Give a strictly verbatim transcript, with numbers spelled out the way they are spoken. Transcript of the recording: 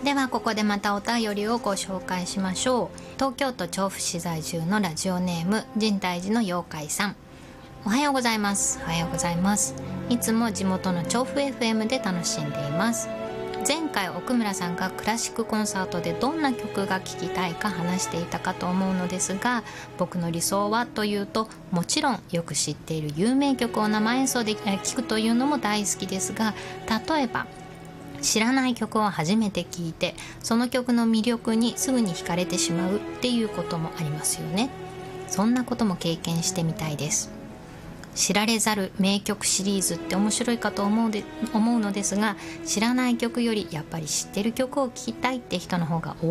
ではここでまたお便りをご紹介しましょう。東京都調布市在住のラジオネーム深大寺の妖怪さん、おはようございます。おはようございます。いつも地元の調布 エフエム で楽しんでいます。前回奥村さんがクラシックコンサートでどんな曲が聴きたいか話していたかと思うのですが、僕の理想はというと、もちろんよく知っている有名曲を生演奏で聴くというのも大好きですが、例えば知らない曲を初めて聴いてその曲の魅力にすぐに惹かれてしまうっていうこともありますよね。そんなことも経験してみたいです。知られざる名曲シリーズって面白いかと思うで思うのですが、知らない曲よりやっぱり知ってる曲を聴きたいって人の方が多